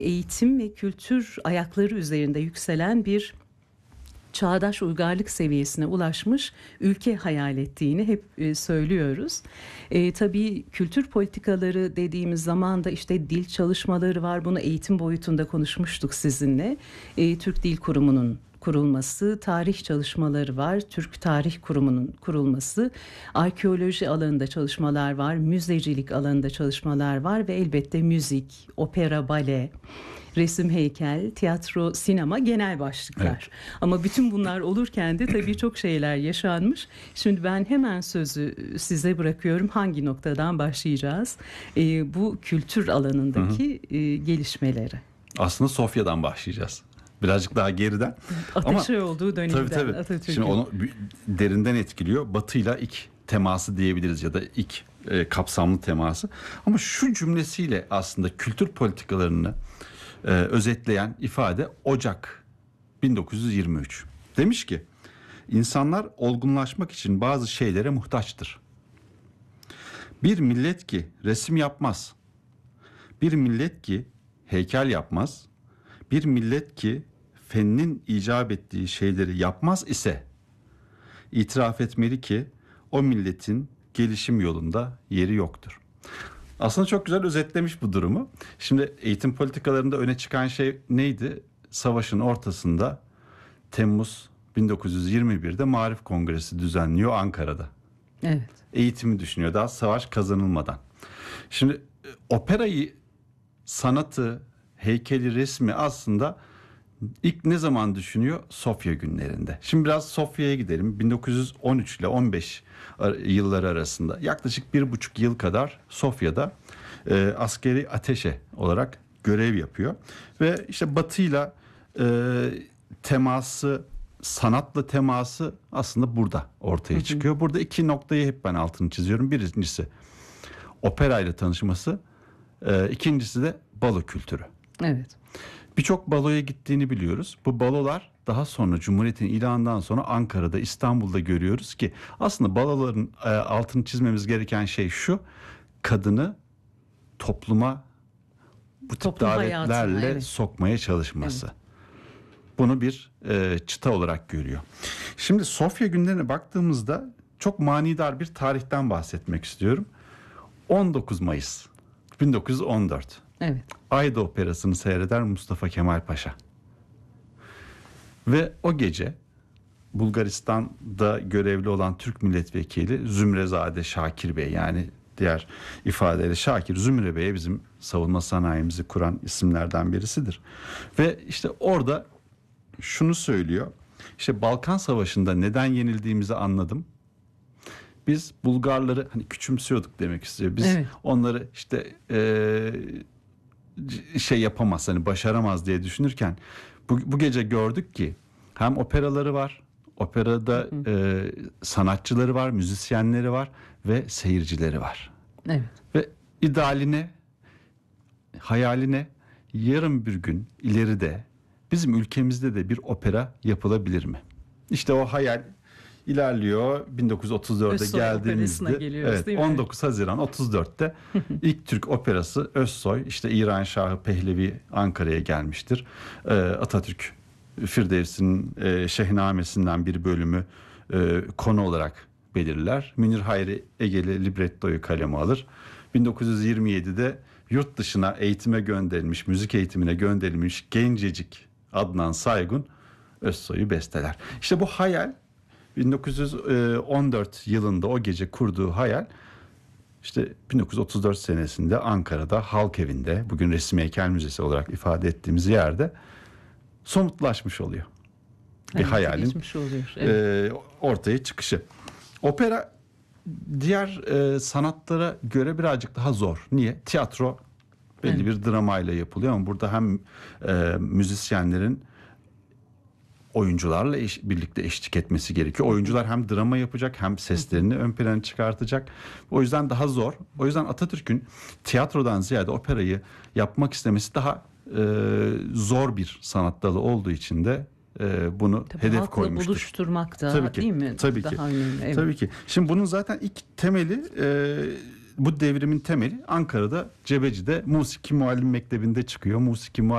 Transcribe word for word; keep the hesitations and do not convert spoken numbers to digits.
eğitim ve kültür ayakları üzerinde yükselen bir çağdaş uygarlık seviyesine ulaşmış ülke hayal ettiğini hep e, söylüyoruz. E, tabii kültür politikaları dediğimiz zaman da işte dil çalışmaları var. Bunu eğitim boyutunda konuşmuştuk sizinle. E, Türk Dil Kurumu'nun kurulması, tarih çalışmaları var, Türk Tarih Kurumu'nun kurulması, arkeoloji alanında çalışmalar var, müzecilik alanında çalışmalar var ve elbette müzik, opera, bale, resim, heykel, tiyatro, sinema genel başlıklar. Evet. Ama bütün bunlar olurken de tabii çok şeyler yaşanmış. Şimdi ben hemen sözü size bırakıyorum. Hangi noktadan başlayacağız? Ee, bu kültür alanındaki hı hı. E, gelişmeleri. Aslında Sofya'dan başlayacağız. Birazcık daha geriden. Ateşi Ama, olduğu dönemden. Tabii tabii. Şimdi onu derinden etkiliyor. Batı'yla ilk teması diyebiliriz ya da ilk e, kapsamlı teması. Ama şu cümlesiyle aslında kültür politikalarını e, özetleyen ifade Ocak bin dokuz yüz yirmi üç. Demiş ki insanlar olgunlaşmak için bazı şeylere muhtaçtır. Bir millet ki resim yapmaz. Bir millet ki heykel yapmaz. Bir millet ki fennin icap ettiği şeyleri yapmaz ise itiraf etmeli ki o milletin gelişim yolunda yeri yoktur. Aslında çok güzel özetlemiş bu durumu. Şimdi eğitim politikalarında öne çıkan şey neydi? Savaşın ortasında Temmuz bin dokuz yüz yirmi birde Maarif Kongresi düzenliyor Ankara'da. Evet. Eğitimi düşünüyor daha savaş kazanılmadan. Şimdi operayı, sanatı, heykeli, resmi aslında ilk ne zaman düşünüyor? Sofya günlerinde. Şimdi biraz Sofya'ya gidelim. bin dokuz yüz on üç ile on beş yılları arasında yaklaşık bir buçuk yıl kadar Sofya'da e, askeri ateşe olarak görev yapıyor. Ve işte Batı'yla e, teması, sanatla teması aslında burada ortaya hı hı. çıkıyor. Burada iki noktayı hep ben altını çiziyorum. Birincisi operayla tanışması, e, ikincisi de balo kültürü. Evet. Birçok baloya gittiğini biliyoruz. Bu balolar daha sonra Cumhuriyet'in ilanından sonra Ankara'da, İstanbul'da görüyoruz ki aslında baloların e, altını çizmemiz gereken şey şu: kadını topluma bu tip Toplum davetlerle hayatına, evet. sokmaya çalışması. Evet. Bunu bir e, çıta olarak görüyor. Şimdi Sofya günlerine baktığımızda çok manidar bir tarihten bahsetmek istiyorum. on dokuz Mayıs bin dokuz yüz on dört. Evet. Ayda Operası'nı seyreder Mustafa Kemal Paşa. Ve o gece Bulgaristan'da görevli olan Türk milletvekili Zümrezade Şakir Bey, yani diğer ifadeyle Şakir Zümre Bey'e bizim savunma sanayimizi kuran isimlerden birisidir. Ve işte orada şunu söylüyor. İşte Balkan Savaşı'nda neden yenildiğimizi anladım. Biz Bulgarları hani küçümsüyorduk demek istiyor. Biz evet. onları işte e, şey yapamaz, hani başaramaz diye düşünürken bu, bu gece gördük ki hem operaları var, operada hı hı. E, sanatçıları var, müzisyenleri var ve seyircileri var. Evet. Ve idealine, hayaline yarın bir gün ileride bizim ülkemizde de bir opera yapılabilir mi? İşte o hayal ilerliyor. bin dokuz yüz otuz dörde Özsoy geldiğimizde evet, on dokuz Haziran otuz dörtte ilk Türk operası Özsoy, işte İran Şahı Pehlevi Ankara'ya gelmiştir. Ee, Atatürk Firdevsi'nin e, Şehnamesi'nden bir bölümü e, konu olarak belirler. Münir Hayri Egeli librettoyu kaleme alır. bin dokuz yüz yirmi yedide yurt dışına eğitime gönderilmiş, müzik eğitimine gönderilmiş gencecik Adnan Saygun Özsoy'u besteler. İşte bu hayal bin dokuz yüz on dört yılında o gece kurduğu hayal işte bin dokuz yüz otuz dört senesinde Ankara'da Halk Evi'nde, bugün Resim Heykel Müzesi olarak ifade ettiğimiz yerde somutlaşmış oluyor. Bir evet, hayalin oluyor. Evet. e, ortaya çıkışı. Opera diğer e, sanatlara göre birazcık daha zor. Niye? Tiyatro belli evet. bir dramayla yapılıyor ama burada hem e, müzisyenlerin oyuncularla eş, birlikte eşlik etmesi gerekiyor. Oyuncular hem drama yapacak hem seslerini ön plana çıkartacak. O yüzden daha zor. O yüzden Atatürk'ün tiyatrodan ziyade operayı yapmak istemesi daha e, zor bir sanat dalı olduğu için de e, bunu tabii hedef koymuştur. Buluşturmak da tabii ki, değil mi? Tabii daha ki. Önemli, evet. Tabii ki. Şimdi bunun zaten ilk temeli e, bu devrimin temeli Ankara'da Cebeci'de Musiki Muallim Mektebi'nde çıkıyor. Musiki Muallim